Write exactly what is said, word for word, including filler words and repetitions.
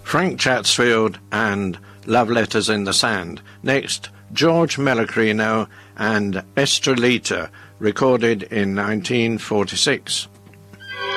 Frank Chatsfield and Love Letters in the Sand. Next, George Melocrino and Estrelita, recorded in nineteen forty-six.